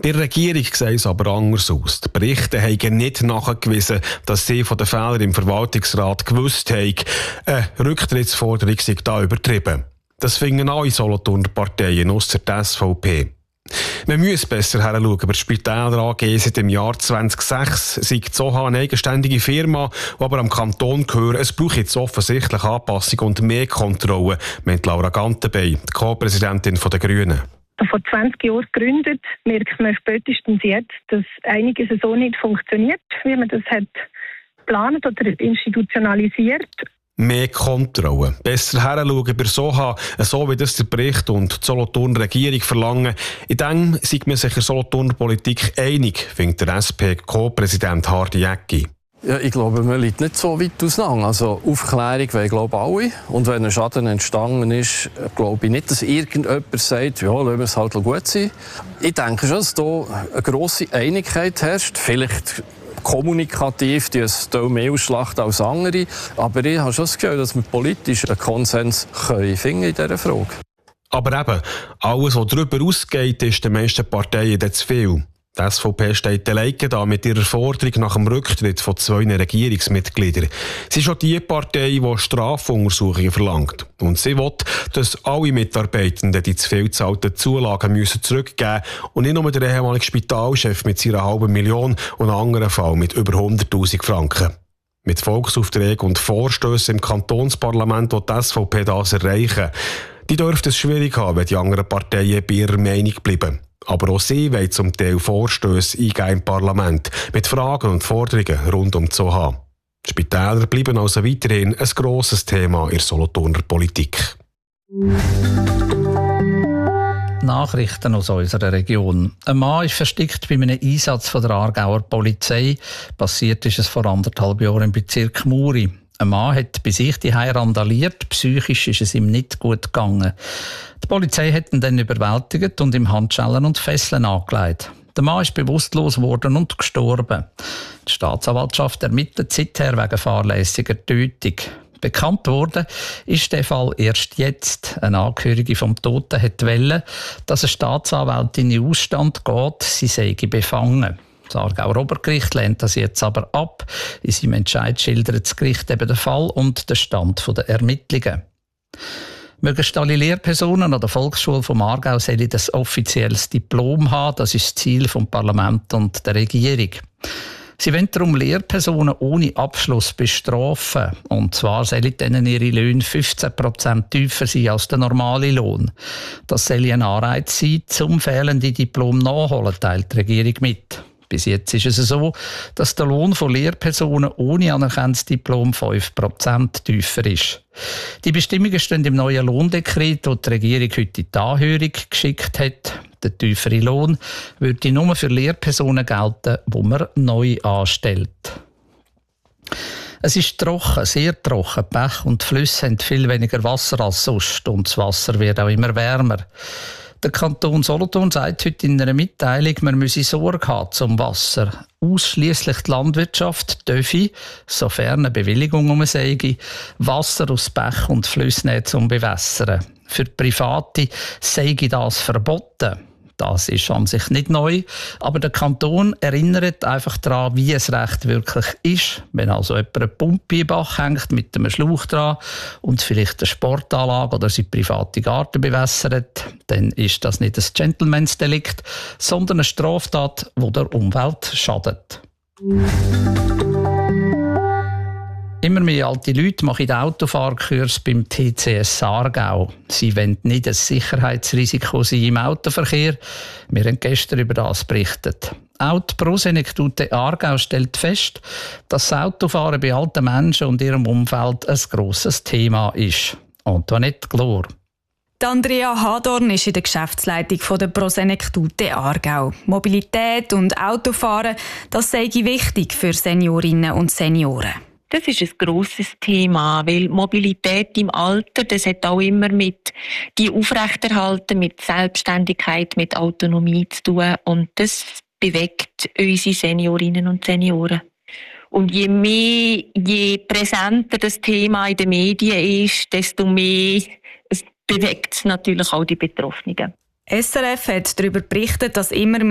Bei der Regierung sieht es aber anders aus. Die Berichte haben nicht nachgewiesen, dass sie von den Fehlern im Verwaltungsrat gewusst haben. Eine Rücktrittsforderung sei da übertrieben. Das finden alle Solothurner Parteien ausser der SVP. Man muss besser hinschauen, aber die Spitäler AG seit dem Jahr 2006 sei die SOHA eine eigenständige Firma, die aber am Kanton gehört. Es braucht jetzt offensichtlich Anpassung und mehr Kontrolle, meint Laura Gantenbein, die Co-Präsidentin der Grünen. Vor 20 Jahren gegründet, merkt man spätestens jetzt, dass einiges so nicht funktioniert, wie man das hat geplant oder institutionalisiert. Mehr Kontrolle. Besser hinschauen bei SOHA, so wie das der Bericht und die Solothurner Regierung verlangen. In dem sind man sich in der Solothurner Politik einig, findet der SP-Co-Präsident Hardy Eggi. Ja, ich glaube, man liegt nicht so weit auseinander. Also Aufklärung wollen, glaube ich, alle. Und wenn ein Schaden entstanden ist, glaube ich nicht, dass irgendjemand sagt, ja, lassen wir es halt gut sein. Ich denke schon, dass hier eine grosse Einigkeit herrscht. Vielleicht kommunikativ, die es mehr ausschlacht als andere. Aber ich habe schon das Gefühl, dass wir politisch einen Konsens finden in dieser Frage. Aber eben, alles, was darüber ausgeht, ist den meisten Parteien zu viel. Die SVP steht alleine da mit ihrer Forderung nach dem Rücktritt von 2 Regierungsmitgliedern. Sie ist auch die Partei, die Strafuntersuchungen verlangt. Und sie will, dass alle Mitarbeitenden die zu viel gezahlten Zulagen müssen zurückgeben und nicht nur der ehemalige Spitalchef mit seiner $500.000 und einen anderen Fall mit über 100'000 Franken. Mit Volksaufträgen und Vorstössen im Kantonsparlament will die SVP das erreichen. Die dürfte es schwierig haben, wenn die anderen Parteien bei ihrer Meinung bleiben. Aber auch sie wollen zum Teil Vorstösse eingeben im Parlament mit Fragen und Forderungen rund um die SOHA. Die Spitäler bleiben also weiterhin ein grosses Thema in der Solothurner Politik. Nachrichten aus unserer Region. Ein Mann ist versteckt bei einem Einsatz von der Aargauer Polizei. Passiert ist es vor 1,5 Jahren im Bezirk Muri. Ein Mann hat bei sich die Hause randaliert. Psychisch ist es ihm nicht gut gegangen. Die Polizei hat ihn dann überwältigt und ihm Handschellen und Fesseln angelegt. Der Mann ist bewusstlos geworden und gestorben. Die Staatsanwaltschaft ermittelt seither wegen fahrlässiger Tötung. Bekannt worden ist der Fall erst jetzt. Eine Angehörige vom Toten wollte, dass eine Staatsanwältin in Ausstand geht, sie sei befangen. Das Aargauer Obergericht lehnt das jetzt aber ab. In seinem Entscheid schildert das Gericht eben den Fall und den Stand der Ermittlungen. Möglichst alle Lehrpersonen an der Volksschule vom Aargau sollen ein offizielles Diplom haben. Das ist das Ziel vom Parlament und der Regierung. Sie wollen darum Lehrpersonen ohne Abschluss bestrafen. Und zwar sollen denen ihre Löhne 15% tiefer sein als der normale Lohn. Das soll ein Anreiz sein, zum fehlende Diplom nachholen, teilt die Regierung mit. Bis jetzt ist es so, dass der Lohn von Lehrpersonen ohne anerkanntes Diplom 5% tiefer ist. Die Bestimmungen stehen im neuen Lohndekret, das die Regierung heute in die Anhörung geschickt hat. Der tiefere Lohn würde nur für Lehrpersonen gelten, die man neu anstellt. Es ist trocken, sehr trocken. Bäche und Flüsse haben viel weniger Wasser als sonst und das Wasser wird auch immer wärmer. Der Kanton Solothurn sagt heute in einer Mitteilung, man müsse Sorge haben zum Wasser. Ausschliesslich die Landwirtschaft dürfe, sofern eine Bewilligung sei, Wasser aus Bächen und Flüssen nehmen zum Bewässern. Für die Private sei das verboten. Das ist an sich nicht neu, aber der Kanton erinnert einfach daran, wie es Recht wirklich ist. Wenn also jemand eine Pumpe im Bach hängt mit einem Schlauch dran und vielleicht eine Sportanlage oder seine private Garten bewässert, dann ist das nicht ein Gentleman's-Delikt, sondern eine Straftat, die der Umwelt schadet. Immer mehr alte Leute machen den Autofahrkurs beim TCS Aargau. Sie wollen nicht ein Sicherheitsrisiko sein im Autoverkehr. Wir haben gestern über das berichtet. Auch die Prosenektute Aargau stellt fest, dass das Autofahren bei alten Menschen und ihrem Umfeld ein grosses Thema ist. Antoinette Glor. Andrea Hadorn ist in der Geschäftsleitung der Prosenektute Aargau. Mobilität und Autofahren, das sei wichtig für Seniorinnen und Senioren. Das ist ein grosses Thema, weil Mobilität im Alter, das hat auch immer mit die Aufrechterhalten, mit Selbstständigkeit, mit Autonomie zu tun. Und das bewegt unsere Seniorinnen und Senioren. Und je präsenter das Thema in den Medien ist, desto mehr bewegt es natürlich auch die Betroffenen. SRF hat darüber berichtet, dass immer